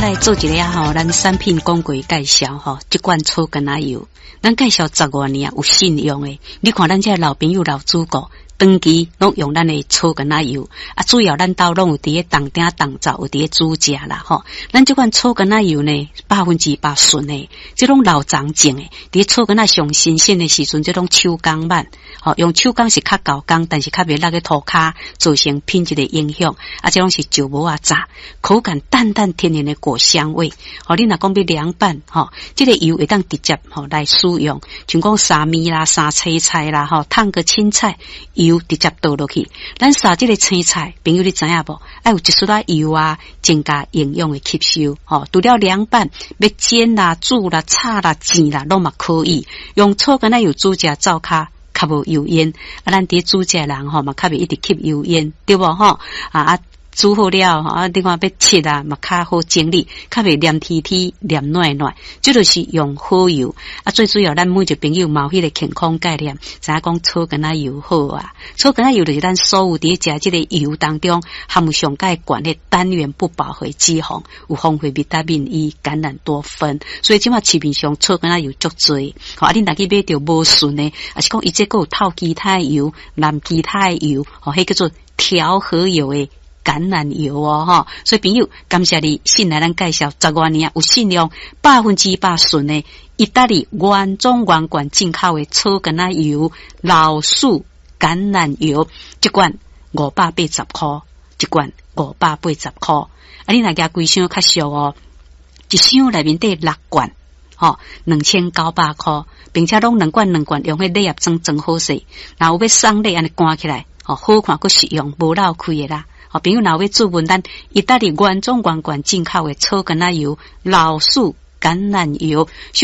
来做一个咱产品广告介绍这款草根仔油，咱介绍10多年有信用的。你看咱这老朋友老主顾，长期拢用咱的草根仔油，主要咱兜拢有伫个当顶当灶，有伫个煮食啦咱这款草根仔油呢，100%纯的，这种老长种的，伫草根仔上新鲜的时阵，这种手工版，用手工是较高工，但是较袂落个涂骹，造成品质的影响。这种是石磨炸，口感淡淡天然的果香味。你若讲要凉拌，这个油会当直接来使用，像讲沙米啦、沙青菜啦，烫个青菜。油直接倒落去，咱撒这个青菜，朋友你知影无？要有一丝仔油啊，增加营养的吸收。除了凉拌，要煎啦、煮啦、炒啦、煎啦，拢嘛可以。用草根仔油煮食灶骹较无油烟，咱伫煮食人嘛较袂一直吸油烟，对无煮好了另外要切嘛较好整理，较袂黏贴贴、黏软软。这就是用好油最主要咱每一个朋友嘛有迄个健康概念，知影讲草根仔油好啊。草根仔油就是咱所有伫食这个油当中含有上介悬的单元不饱和脂肪，有丰富维他命 E、橄榄多酚，所以即马市面上草根仔油足多。你若去买着无纯的，是讲伊这个有透其他的油、蓝其他的油，迄叫做调和油的。橄榄油所以朋友，感谢你信来咱介绍10多年有信用100%纯的意大利原装原罐进口的草根仔油、老树橄榄油，一罐580块，一罐580块。你若加规箱较俗一箱内面得6罐，2900块，并且拢2罐用迄礼盒装真好势，然后要送礼安尼关起来，好看佫实用，无漏开的啦。朋友若要注文咱意大利原装原罐进口的草根仔油、老树橄榄油。